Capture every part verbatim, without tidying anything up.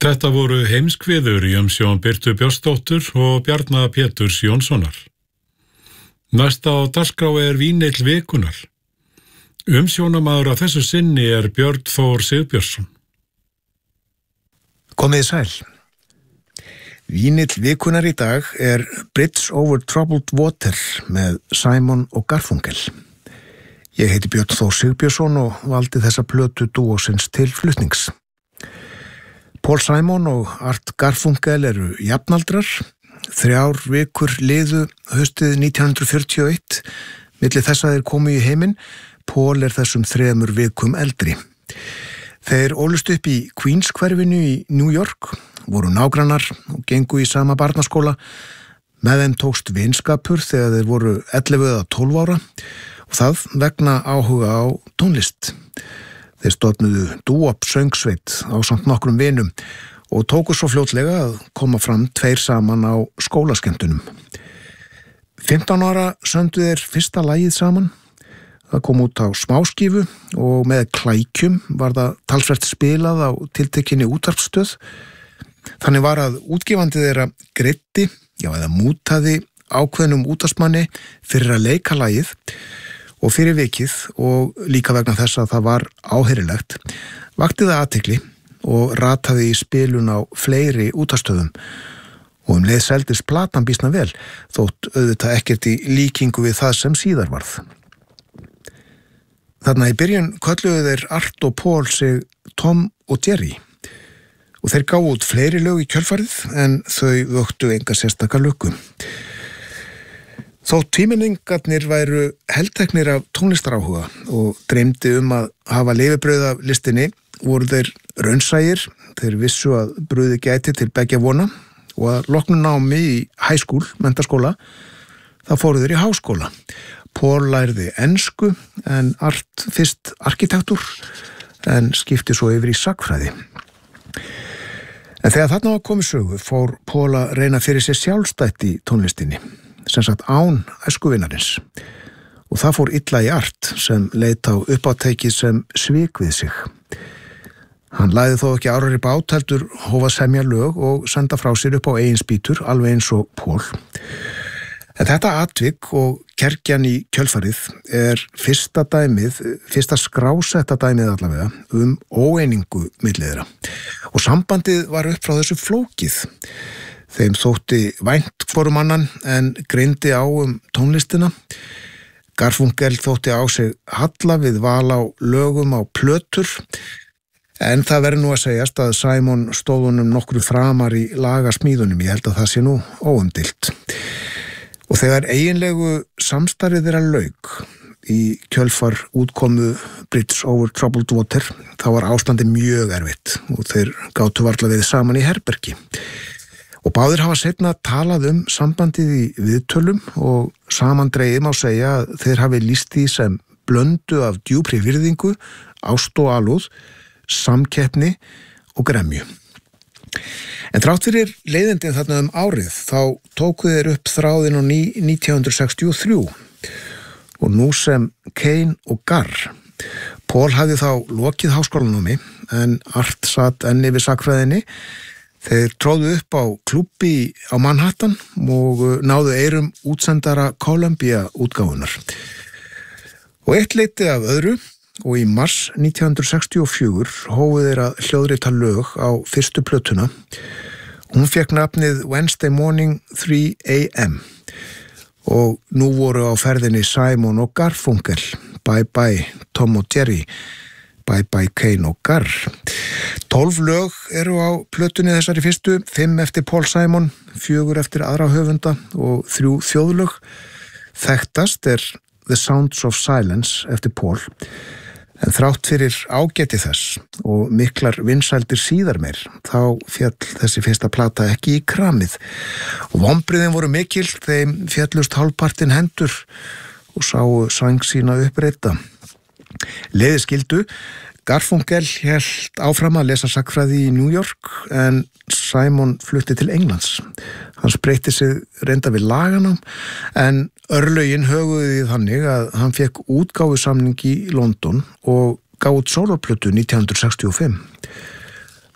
Þetta voru heimskviður í umsjón Birtu Björnsdóttur og Bjarna Péturs Jónssonar. Næsta á dagskrá er vínill vikunar. Umsjónamaður af þessu sinni er Björn Þór Sigbjörnsson. Komið sæl. Vínill vikunar í dag er Bridge over Troubled Water með Simon og Garfunkel. Ég heiti Björn Þór Sigbjörnsson og valdi þessa plötu dúósins til flutnings. Paul Simon og Art Garfunkel eru jafnaldrar. Þrjár vikur liðu haustið nítján hundruð fjörutíu og eitt. Milli þess að þeir komu í heiminn. Paul er þessum þremur vikum eldri. Þeir ólust upp í Queens hverfinu í New York, voru nágrannar og gengu í sama barnaskóla. Með þeim tókst vinskapur þegar þeir voru ellefu eða tólf ára og það vegna áhuga á tónlist. Þeir stofnuðu dúop söngsveit ásamt nokkrum vinum og tóku svo fljótlega að koma fram tveir saman á skólaskemmtunum. fimmtán ára söndu þeir fyrsta lagið saman. Það kom út á smáskífu og með klækjum var það talsvert spilað á tiltekinni útvarpsstöð. Þannig var að útgefandi þeirra greiddi, já eða mútaði ákveðnum útvarpsmanni fyrir að leika lagið og fyrir vikið og líka vegna þess að það var áheyrilegt, vakti það athygli og rataði í spilun á fleiri útvarpsstöðum og um leið seldist platan býsna vel, þótt auðvitað ekkert í líkingu við það sem síðar varð. Þarna í byrjun kölluðu þeir Art og Paul sig Tom og Jerry og þeir gáfu út fleiri lög í kjölfarið en þau vöktu enga sérstaka lukku. Þó tvímenningarnir væru helteknir af tónlistaráhuga og dreymdi um að hafa lifibrauð af listinni, voru þeir raunsægir, þeir vissu að brauði gæti til beggja vona og að loknu námi í high school, menntaskóla, þá fóru þeir í háskóla. Paul lærði ensku en Art fyrst arkitektur en skipti svo yfir í sagnfræði. En þegar þarna var komið sögu fór Paul að reyna fyrir sér sjálfstætt í tónlistinni, sem sagt án æskuvinarins. Og það fór illa í Art sem leit á uppátækið sem svik við sig. Hann lagði þó ekki árar í bát heldur hóf að semja lög og senda frá sér upp á eigin spýtur alveg eins og Paul. En þetta atvik og kergjan í kjölfarið er fyrsta dæmið, fyrsta skrásetta dæmið allavega um óeiningu milli þeirra. Og sambandið var upp frá þessu flókið. Þeim þótti vænt hvorum annan en greindi á um tónlistina. Garfunkel þótti á sig halla við val á lögum á plötur, en það verður nú að segjast að Simon stóð honum nokkru framar í lagasmíðunum, ég held að það sé nú óumdeilt. Og þegar eiginlegu samstarfið þeirra lauk í kjölfar útkomu Bridge over Troubled Water, þá var ástandið mjög erfitt og þeir gátu varla við saman í herbergi. Og báðir hafa seinna talað um sambandið í viðtölum og samandregið má segja að þeir hafi lýst því sem blöndu af djúpri virðingu, ást og alúð, samkeppni og gremju. En þrátt fyrir leiðindin þarna um árið þá tóku þeir upp þráðin á ný nítján hundruð sextíu og þrjú og nú sem Kane og Garr. Paul hafði þá lokið háskólanámi en Art satt enn yfir sagnfræðinni. Þeir tróðu upp á klúbbi á Manhattan og náðu eyrum útsendara Columbia útgáfunar. Og eitt leiti af öðru og í mars nítján hundruð sextíu og fjögur hófu þeir að hljóðrita lög á fyrstu plötuna. Hún fékk nafnið Wednesday Morning three a m og nú voru á ferðinni Simon og Garfunkel, Bye Bye Tom og Jerry, Bye Bye Kane og Garr. Tólf lög eru á plötunni þessari fyrstu, fimm eftir Paul Simon, fjögur eftir aðra höfunda og þrjú þjóðlög. Þekktast er The Sounds of Silence eftir Paul, en þrátt fyrir ágæti þess og miklar vinsældir síðar meir, þá fjall þessi fyrsta plata ekki í kramið. Og vonbrigðin voru mikil, þeim fjallust hálfpartinn hendur og sáu sang sína uppbreyta. Leiðir skildu, Garfunkel hélt áfram að lesa sagnfræði í New York en Simon flutti til Englands. Hann spreytti sig reynda við laganám en örlögin höguðu því þannig að hann fekk útgáfusamning í London og gaf út sólarplötu nítján hundruð sextíu og fimm.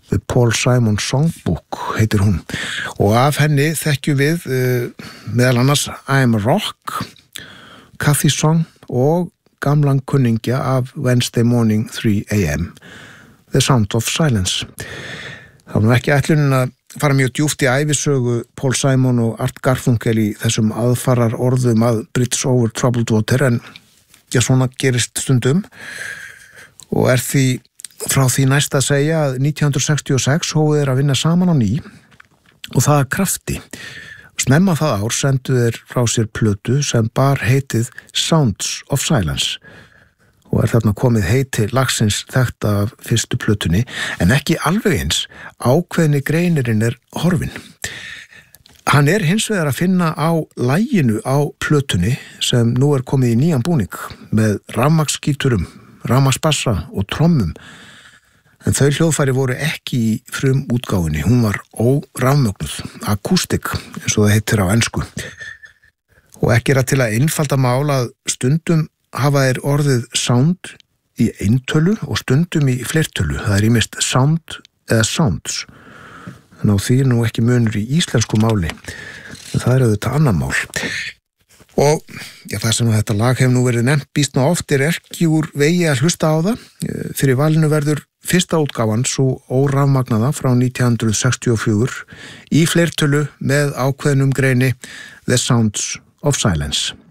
The Paul Simon Songbook heitir hún og af henni þekkjum við uh, meðal annars I'm Rock, Cathy Song og gamlan kunningja af Wednesday Morning three a m The Sound of Silence. Það var nú ekki ætlunin að fara mjög djúpt í ævisögu Paul Simon og Art Garfunkel í þessum aðfarar orðum að Bridge over Troubled Water en já, svona gerist stundum og er því frá því næst að segja að nítján hundruð sextíu og sex hófu þeir að vinna saman á ný og það að krafti. Snemma það ár sendu þeir frá sér plötu sem bar heitið Sounds of Silence og er þarna komið heiti lagsins þekkt af fyrstu plötunni en ekki alveg eins ákveðni greinirinn er horfin. Hann er hins vegar að finna á laginu á plötunni sem nú er komið í nýjan búning með rafmagnsgíturum, rafmagnsbassa og trommum. En þau hljóðfæri voru ekki í frum útgáfunni, hún var órafmögnuð, akústik, eins og það heitir á ensku. Og ekki er að til að einfalda mál að stundum hafa þeir orðið sound í eintölu og stundum í fleirtölu. Það er ýmist sound eða sounds. En á því er nú ekki munur í íslensku máli, en það er auðvitað annar mál. Og já, það sem þetta lag hefur nú verið nefnt býstna oft er ekki úr vegi að hlusta á það. Fyrir valinu verður fyrsta útgáfan svo órafmagnaða frá nítján hundruð sextíu og fjögur í fleirtölu með ákveðnum greini The Sounds of Silence.